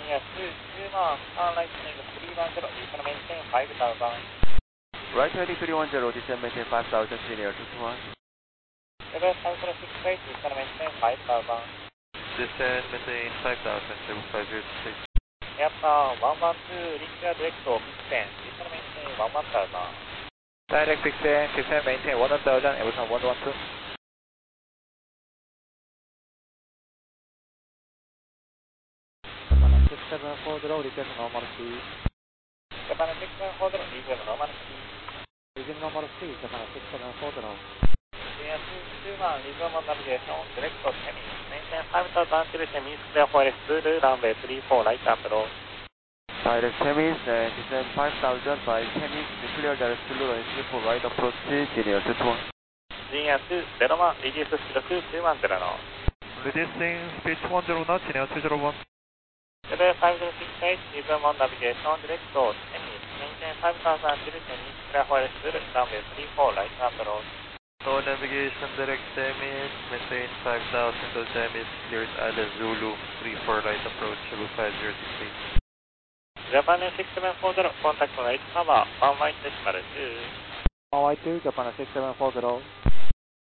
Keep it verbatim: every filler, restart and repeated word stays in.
Yes, two man, turn right heading three one zero, descend maintain five thousand. Right heading three one zero, descend maintain five thousand, senior two two one. Level five zero six eight, descend maintain five thousand. Descend maintain five thousand, level five zero six eight. Airport one one two, reach your direct to fixed, descend maintain one one thousand. Direct fixed, descend maintain one thousand, Everton one one two. six seven four zero, request normal speed. Japan six seven four zero, resume normal speed. Resume normal speed, Japan six seven four zero. Yes, two man, resume on navigation, direct to Semi. Maintain five thousand till Semi is clear for Zulu, runway three four, right approach. Direct semis, uh, descend five thousand by semis, clear direct Zulu and three four right approach, senior two two one. Genius zero one, reduce speed to two one zero knots. Reducing speed two one zero knots, senior two zero one. Level five zero six eight, resume on navigation, direct to Semi. Maintain five thousand till Semi is clear for Zulu, runway three four, right approach. So navigation direct semis, maintain five thousand to semis, clears Island Zulu, three four right approach, level five zero six eight. Japan six seven four zero, contact right cover, one white decimal two. one Y two, Japan six seven four zero.